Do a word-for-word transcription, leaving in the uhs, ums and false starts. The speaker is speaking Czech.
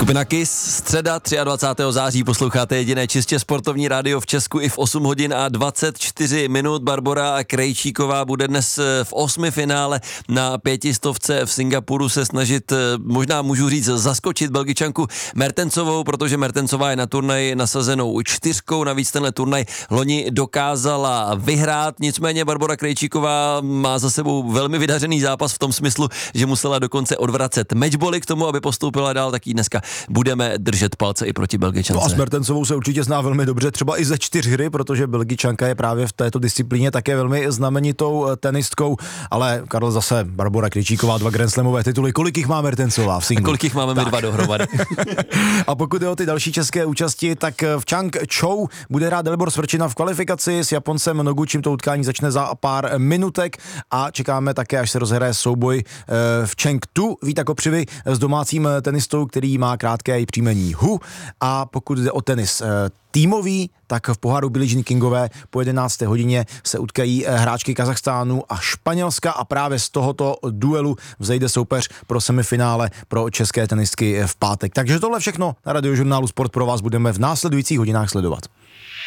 Skupina Kiss, středa dvacátého třetího září, posloucháte jediné čistě sportovní rádio v Česku i v osm hodin a dvacet čtyři minut. Barbora Krejčíková bude dnes v osmi finále na pětistovce v Singapuru se snažit, možná můžu říct, zaskočit Belgičanku Mertensovou, protože Mertensová je na turnaji nasazenou čtyřkou, navíc tenhle turnaj loni dokázala vyhrát, nicméně Barbora Krejčíková má za sebou velmi vydařený zápas v tom smyslu, že musela dokonce odvracet matchbally k tomu, aby postoupila dál, tak jí dneska budeme držet palce i proti Belgičance. No a s Mertensovou se určitě zná velmi dobře, třeba i ze čtyřhry, protože Belgičanka je právě v této disciplíně také velmi znamenitou tenistkou, ale Karel, zase Barbora Krejčíková, dva Grand Slamové tituly, kolik jich má Mertensová v singlu? A kolik jich máme my dva dohromady? A pokud je o ty další české účasti, tak v Changchou bude hrát Dalibor Svrčina v kvalifikaci s Japoncem Noguchim, to utkání začne za pár minutek a čekáme také, až se rozhraje souboj v Chengdu Víta Kopřivy s domácím tenistou, který má krátké i příjmení Hu. A pokud jde o tenis týmový, tak v poháru Billie Jean Kingové po jedenácté hodině se utkají hráčky Kazachstánu a Španělska a právě z tohoto duelu vzejde soupeř pro semifinále pro české tenistky v pátek. Takže tohle všechno na Radiožurnálu Sport pro vás budeme v následujících hodinách sledovat.